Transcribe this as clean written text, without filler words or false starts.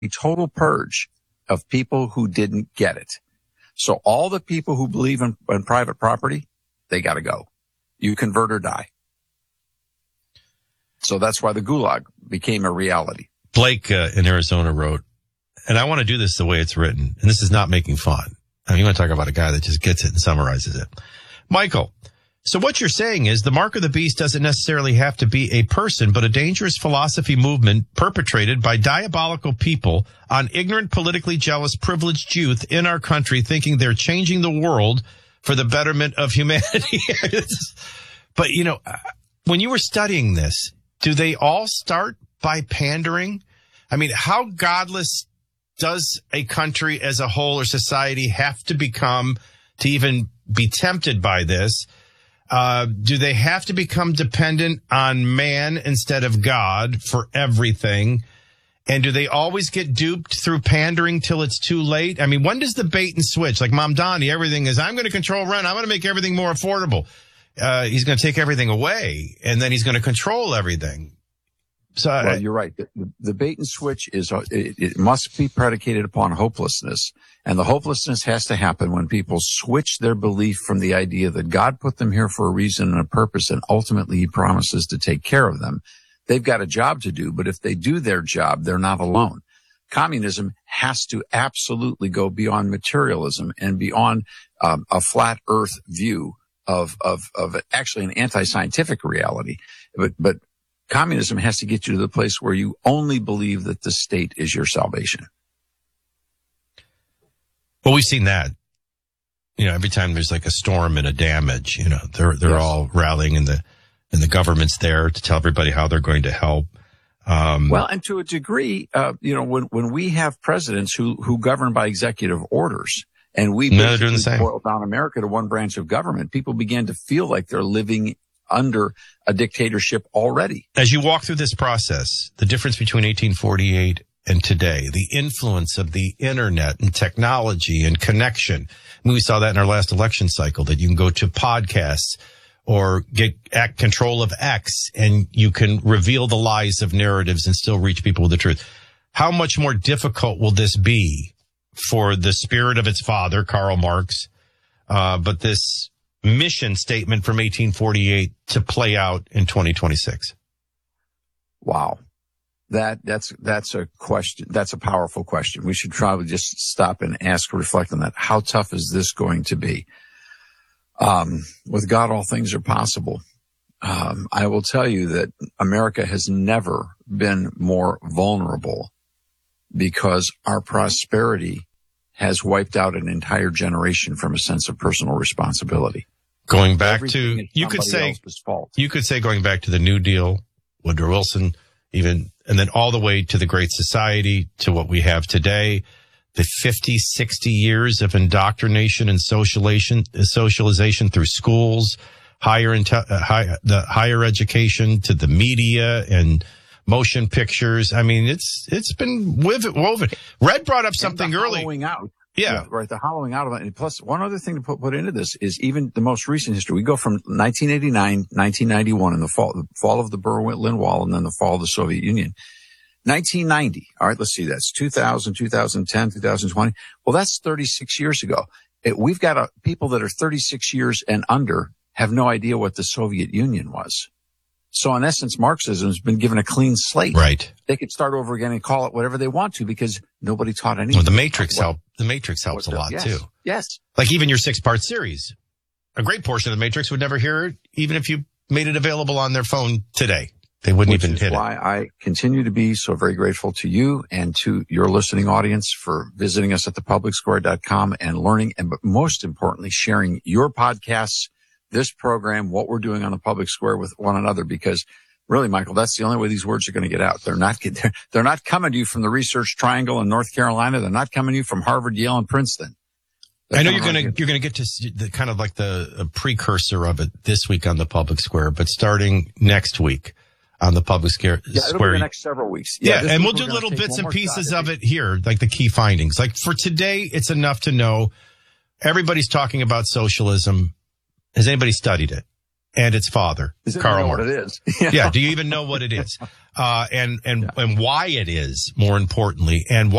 a total purge of people who didn't get it. So all the people who believe in private property, they got to go. You convert or die. So that's why the gulag became a reality. Blake in Arizona wrote, and I want to do this the way it's written, and this is not making fun. I mean, you want to talk about a guy that just gets it and summarizes it. Michael, so what you're saying is the mark of the beast doesn't necessarily have to be a person, but a dangerous philosophy movement perpetrated by diabolical people on ignorant, politically jealous, privileged youth in our country thinking they're changing the world for the betterment of humanity. But, you know, when you were studying this, do they all start by pandering? I mean, how godless does a country as a whole or society have to become to even be tempted by this? Do they have to become dependent on man instead of God for everything? And do they always get duped through pandering till it's too late? I mean, when does the bait and switch? Like Mom Donnie, everything is, I'm going to control rent. I'm going to make everything more affordable. He's going to take everything away, and then he's going to control everything. So well, you're right. The bait and switch is, it must be predicated upon hopelessness. And the hopelessness has to happen when people switch their belief from the idea that God put them here for a reason and a purpose, and ultimately he promises to take care of them. They've got a job to do, but if they do their job, they're not alone. Communism has to absolutely go beyond materialism and beyond a flat earth view of actually an anti-scientific reality. But communism has to get you to the place where you only believe that the state is your salvation. Well, we've seen that. You know, every time there's like a storm and a damage, you know, they're yes. all rallying and the government's there to tell everybody how they're going to help. Well, and to a degree, you know, when we have presidents who govern by executive orders, and we basically boiled down America to one branch of government, people began to feel like they're living under a dictatorship already. As you walk through this process, the difference between 1848 and today, the influence of the internet and technology and connection. I mean, we saw that in our last election cycle, that you can go to podcasts or get control of X and you can reveal the lies of narratives and still reach people with the truth. How much more difficult will this be for the spirit of its father, Karl Marx, but this mission statement from 1848 to play out in 2026? Wow. That's a question. That's a powerful question. We should probably just stop and reflect on that. How tough is this going to be? With God, all things are possible. I will tell you that America has never been more vulnerable because our prosperity has wiped out an entire generation from a sense of personal responsibility. Going back to, you could say going back to the New Deal, Woodrow Wilson, even, and then all the way to the Great Society, to what we have today, the 50, 60 years of indoctrination and socialization through schools, higher education, to the media and motion pictures. I mean, it's been woven. Red brought up something early. Hollowing out. Yeah, right. The hollowing out of it. And plus, one other thing to put into this is even the most recent history. We go from 1989, 1991, and the fall of the Berlin Wall, and then the fall of the Soviet Union. 1990. All right, let's see. That's 2000, 2010, 2020. Well, that's 36 years ago. We've got people that are 36 years and under have no idea what the Soviet Union was. So in essence, Marxism has been given a clean slate. Right. They could start over again and call it whatever they want to because nobody taught anything. Well, the Matrix helps a lot too. Yes. Like even your 6-part series, a great portion of the Matrix would never hear it, even if you made it available on their phone today. They wouldn't even hit it. Which is why I continue to be so very grateful to you and to your listening audience for visiting us at thepublicsquare.com and learning, and but most importantly, sharing your podcasts, this program, what we're doing on the Public Square with one another, because really, Michael, that's the only way these words are going to get out. They're not coming to you from the Research Triangle in North Carolina. They're not coming to you from Harvard, Yale, and Princeton. I know you're going to get to the kind of like the precursor of it this week on the Public Square, but starting next week on the Public Square. Yeah, it'll be the next several weeks. Yeah, and we'll do little bits and pieces of it here, like the key findings. Like for today, it's enough to know everybody's talking about socialism. Has anybody studied it? And its father, Karl Marx. What it is? Yeah. Do you even know what it is? And why it is, more importantly, and why